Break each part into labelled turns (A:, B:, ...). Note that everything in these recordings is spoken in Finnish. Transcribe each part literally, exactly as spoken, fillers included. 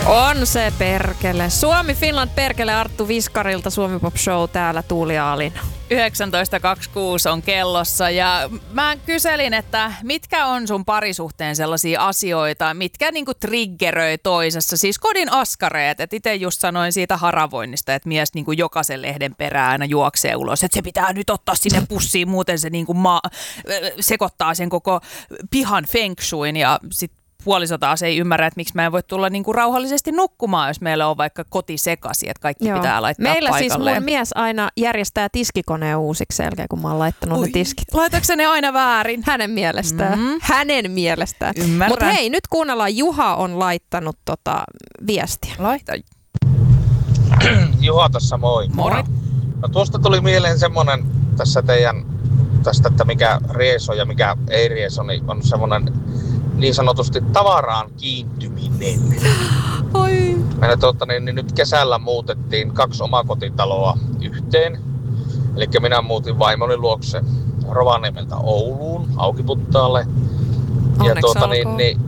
A: On se perkele. Suomi Finland perkele Arttu Viskarilta Suomi Pop Show täällä Tuuli ja Alina.
B: yhdeksäntoista kaksikymmentäkuusi on kellossa ja mä kyselin, että mitkä on sun parisuhteen sellaisia asioita, mitkä niinku triggeröi toisessa. Siis kodin askareet, että itse just sanoin siitä haravoinnista, että mies niinku jokaisen lehden perään aina juoksee ulos, että se pitää nyt ottaa sinne pussiin, muuten se niinku ma- sekoittaa sen koko pihan feng shuin ja sit puoliso taas ei ymmärrä, että miksi mä en voi tulla niinku rauhallisesti nukkumaan, jos meillä on vaikka koti sekaisin, että kaikki Joo. pitää laittaa
A: meillä
B: paikalleen.
A: Meillä siis mun mies aina järjestää tiskikoneen uusiksi sen jälkeen, kun mä oon laittanut Oi, ne tiskit.
B: Laitatko ne aina väärin?
A: Hänen mielestään. Mm-hmm. Hänen mielestään.
B: Ymmärrän.
A: Mutta hei, nyt kuunnellaan. Juha on laittanut tota viestiä.
B: Laita.
C: Juha tässä moi.
B: Moi.
C: No tuosta tuli mieleen semmonen tässä teidän, tästä, että mikä rieso ja mikä ei rieso, niin on semmonen niin sanotusti tavaraan kiintyminen.
A: Oi.
C: Meillä tuota, niin, niin nyt kesällä muutettiin kaksi omakotitaloa yhteen. Eli minä muutin vaimoni luokse Rovaniemeltä Ouluun, Aukiputtaalle. Ja tuota, niin, niin,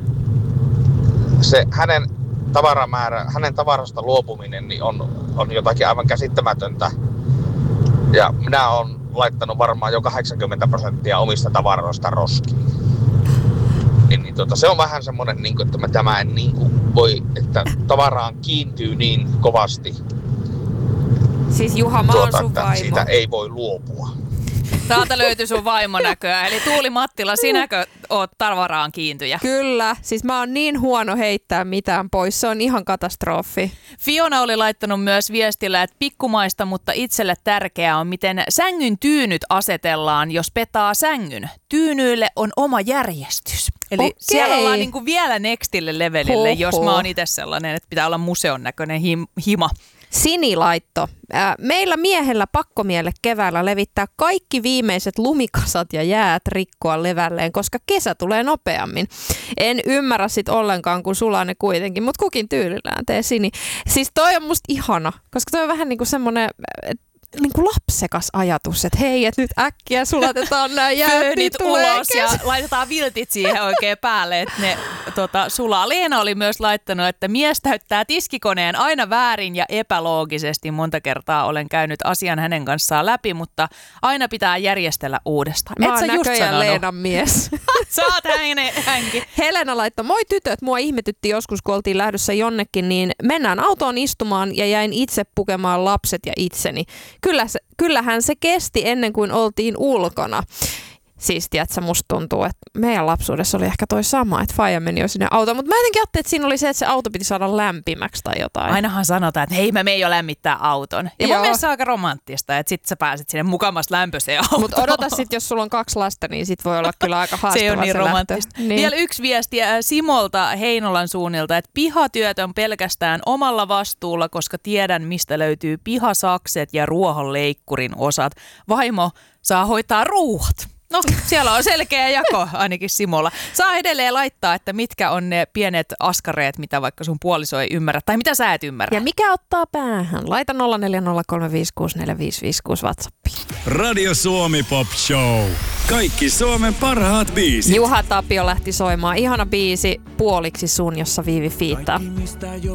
C: se hänen tavaramäärä, hänen tavarasta luopuminen niin on, on jotakin aivan käsittämätöntä. Ja minä olen laittanut varmaan jo kahdeksankymmentä prosenttia omista tavaroista roskiin. Niin, niin tota, se on vähän semmoinen, niin kuin, että mä tämä en niin kuin voi, että tavaraan kiintyy niin kovasti.
A: Siis Juha, mä
C: tuota,
A: oon sun vaimo.
C: Siitä ei voi luopua.
B: Täältä löytyi sun vaimo näköä. Eli Tuuli Mattila, sinäkö oot tavaraan kiintyjä?
A: Kyllä. Siis mä oon niin huono heittää mitään pois. Se on ihan katastrofi.
B: Fiona oli laittanut myös viestillä, että pikkumaista, mutta itselle tärkeää on, miten sängyn tyynyt asetellaan, jos petaa sängyn. Tyynyille on oma järjestys. Eli
A: Okei.
B: siellä ollaan niinku vielä nextille levelille,
A: Huhhuh.
B: jos mä oon itse sellainen, että pitää olla museon näköinen him- hima.
A: Sini laitto. Meillä miehellä pakkomielle keväällä levittää kaikki viimeiset lumikasat ja jäät rikkoa levälleen, koska kesä tulee nopeammin. En ymmärrä sit ollenkaan, kun sulaa ne kuitenkin, mutta kukin tyylillään tee Sini. Siis toi on musta ihana, koska toi on vähän niinku semmonen niin kuin lapsekas ajatus, että hei, että nyt äkkiä sulatetaan nämä jäät.
B: Föönit ulos ja laitetaan viltit siihen oikein päälle, että ne tota, sulaa. Leena oli myös laittanut, että mies täyttää tiskikoneen aina väärin ja epäloogisesti. Monta kertaa olen käynyt asian hänen kanssaan läpi, mutta aina pitää järjestellä uudestaan.
A: Mä
B: Et
A: oon
B: sä just
A: näköjään
B: sanonut.
A: Leenan mies.
B: Sä oot hänen, hänkin.
A: Helena laittoi, moi tytöt, mua ihmetytti joskus, kun oltiin lähdössä jonnekin, niin mennään autoon istumaan ja jäin itse pukemaan lapset ja itseni. Kyllä se, kyllähän se kesti ennen kuin oltiin ulkona. Siis tiedätkö, musta tuntuu, että meidän lapsuudessa oli ehkä toi sama, että faija meni jo sinne autoon. Mutta mä jotenkin ajattelin, että siinä oli se, että se auto piti saada lämpimäksi tai jotain.
B: Ainahan sanotaan, että hei, mä menen jo lämmittää auton. Ja
A: Joo.
B: mun mielestä se on aika romanttista, että sit sä pääset sinne mukamassa lämpöiseen autoon.
A: Mutta odota sit, jos sulla on kaksi lasta, niin sit voi olla kyllä aika haastava se
B: Se on niin
A: lähtö.
B: romanttista.
A: Niin.
B: Vielä yksi viesti Simolta Heinolan suunnilta, että pihatyöt on pelkästään omalla vastuulla, koska tiedän, mistä löytyy pihasakset ja ruohonleikkurin osat. Vaimo saa hoitaa ruuat. No, siellä on selkeä jako ainakin Simolla. Saa edelleen laittaa, että mitkä on ne pienet askareet, mitä vaikka sun puoliso ei ymmärrä, tai mitä sä et ymmärrä.
A: Ja mikä ottaa päähän? Laita nolla neljä nolla kolme viisi kuusi neljä viisi viisi kuusi WhatsAppiin.
D: Radio Suomi Pop Show. Kaikki Suomen parhaat biisit.
A: Juha Tapio lähti soimaan. Ihana biisi, Puoliksi sun, jossa Viivi fiittaa.